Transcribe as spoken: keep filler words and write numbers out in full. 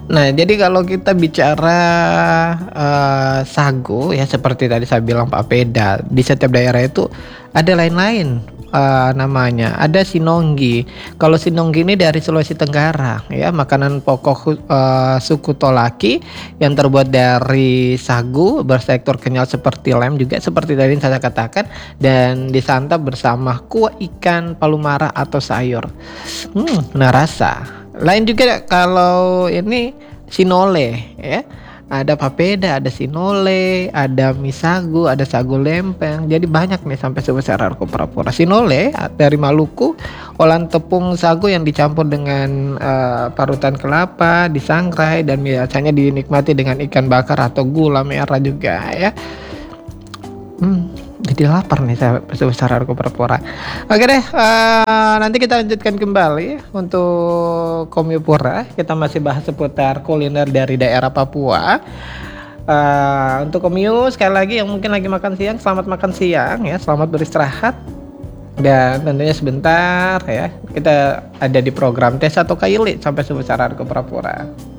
Nah, jadi kalau kita bicara, eee, sagu ya seperti tadi saya bilang papeda, di setiap daerah itu ada lain-lain, eee, namanya. Ada sinonggi. Kalau sinonggi ini dari Sulawesi Tenggara ya, makanan pokok hu eee, suku Tolaki yang terbuat dari sagu bertekstur kenyal seperti lem juga seperti tadi yang saya katakan dan disantap bersama kuah ikan, palu mara atau sayur. Hmm, nah rasa. Lain juga kalau ini sinole ya, ada papeda, ada sinole, ada mie sagu, ada sagu lempeng, jadi banyak nih sampai sebesar Argo Pura-Pura. Sinole a dari Maluku, olahan tepung sagu yang dicampur dengan, eee, parutan kelapa, disangrai dan biasanya dinikmati dengan ikan bakar atau gula merah juga ya. Mmm, jadi lapar nih saya sebesar Argo Pura-Pura. Oke deh, eee, nanti kita lanjutkan kembali untuk Komyo-pura, kita masih bahas seputar kuliner dari daerah Papua. Eee, untuk Komyo sekali lagi yang mungkin lagi makan siang, selamat makan siang ya, selamat beristirahat, dan tentunya sebentar ya, kita ada di program Tes atau Kaili sampai sebesar Argo Pura-Pura.